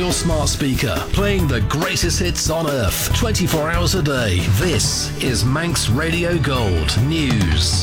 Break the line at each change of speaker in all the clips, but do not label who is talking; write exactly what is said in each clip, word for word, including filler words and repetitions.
your smart speaker, playing the greatest hits on earth, twenty-four hours a day. This is Manx Radio Gold News.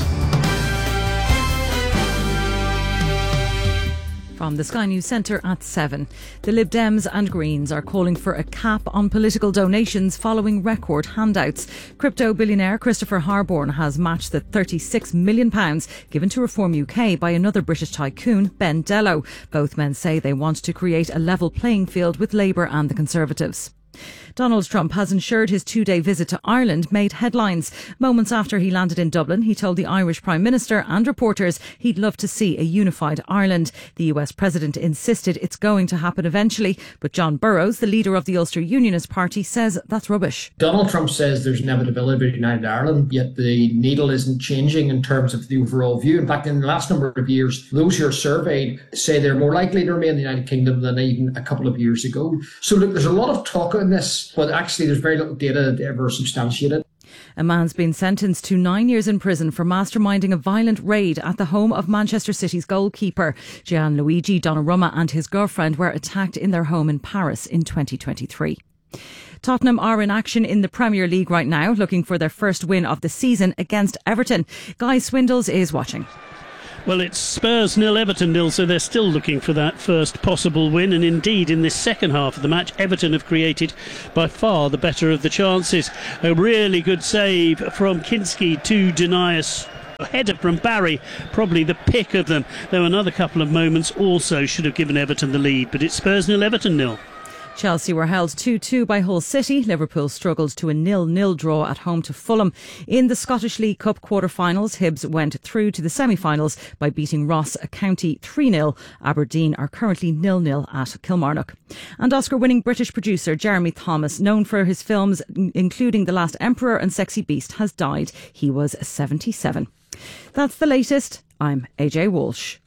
From the Sky News Centre at seven. The Lib Dems and Greens are calling for a cap on political donations following record handouts. Crypto billionaire Christopher Harborne has matched the thirty-six million pounds given to Reform U K by another British tycoon, Ben Dello. Both men say they want to create a level playing field with Labour and the Conservatives. Donald Trump has ensured his two-day visit to Ireland made headlines. Moments after he landed in Dublin, he told the Irish Prime Minister and reporters he'd love to see a unified Ireland. The U S President insisted it's going to happen eventually, but John Burrows, the leader of the Ulster Unionist Party, says that's rubbish.
Donald Trump says there's inevitability of United Ireland, yet the needle isn't changing in terms of the overall view. In fact, in the last number of years, those who are surveyed say they're more likely to remain in the United Kingdom than even a couple of years ago. So look, there's a lot of talk on this, but actually there's very little data to ever substantiate it.
A man's been sentenced to nine years in prison for masterminding a violent raid at the home of Manchester City's goalkeeper. Gianluigi Donnarumma and his girlfriend were attacked in their home in Paris in twenty twenty-three. Tottenham are in action in the Premier League right now, looking for their first win of the season against Everton. Guy Swindles is watching.
Well, it's Spurs nil, Everton nil, so they're still looking for that first possible win. And indeed, in this second half of the match, Everton have created by far the better of the chances. A really good save from Kinski to deny us. A header from Barry, probably the pick of them. Though another couple of moments also should have given Everton the lead. But it's Spurs nil, Everton nil.
Chelsea were held two two by Hull City. Liverpool struggled to a nil nil draw at home to Fulham. In the Scottish League Cup quarter-finals, Hibs went through to the semi-finals by beating Ross County three nil. Aberdeen are currently nil nil at Kilmarnock. And Oscar-winning British producer Jeremy Thomas, known for his films including The Last Emperor and Sexy Beast, has died. He was seventy-seven. That's the latest. I'm A J Walsh.